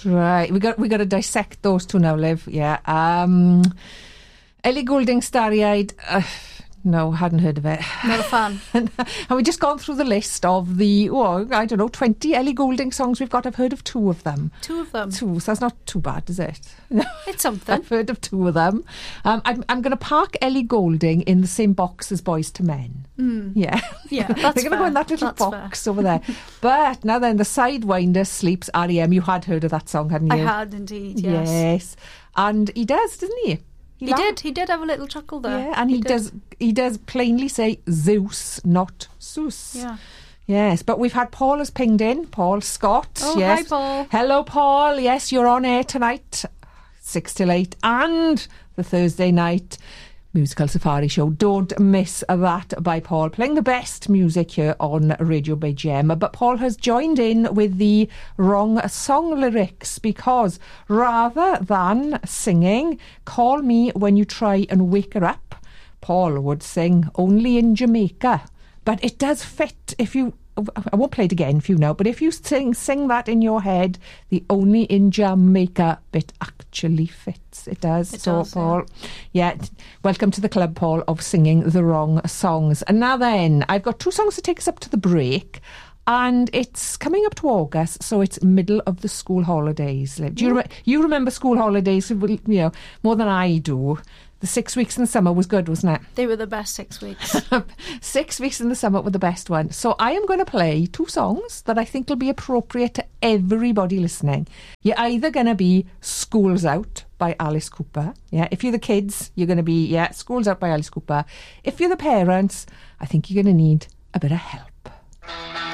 Right, we got to dissect those two now, Liv. Yeah. Ellie Goulding, Starry-Eyed. No, hadn't heard of it. Not a fan. And we just gone through the list of the, 20 Ellie Goulding songs we've got. I've heard of 2 of them. 2 of them? 2, so that's not too bad, is it? It's something. I've heard of 2 of them. I'm going to park Ellie Goulding in the same box as Boys to Men. Yeah. Yeah, that's They're going to go in that little box over there. But now then, the Sidewinder Sleeps, R.E.M. You had heard of that song, hadn't you? I had indeed, yes. Yes. And he does, doesn't he? He did have a little chuckle there. Yeah, and he does plainly say Zeus, not Zeus. Yeah. Yes, but we've had Paul has pinged in, Paul Scott. Oh, yes. hi, Paul. Hello, Paul. Yes, you're on air tonight, 6 till 8, and the Thursday night musical safari show. Don't miss that by Paul, playing the best music here on Radio Bay Gem. But Paul has joined in with the wrong song lyrics, because rather than singing Call Me When You Try and Wake Her Up, Paul would sing Only in Jamaica. But it does fit if you... I won't play it again for you now, but if you sing that in your head, the Only in Jamaica bit actually fits. It does. It does, Paul, yeah, welcome to the club, Paul, of singing the wrong songs. And now then, I've got 2 songs to take us up to the break, and it's coming up to August, so it's middle of the school holidays. Do you remember school holidays? More than I do. The 6 weeks in the summer was good, wasn't it? They were the best 6 weeks. 6 weeks in the summer were the best one. So I am going to play 2 songs that I think will be appropriate to everybody listening. You're either going to be School's Out by Alice Cooper. Yeah, if you're the kids, you're going to be, School's Out by Alice Cooper. If you're the parents, I think you're going to need a bit of help.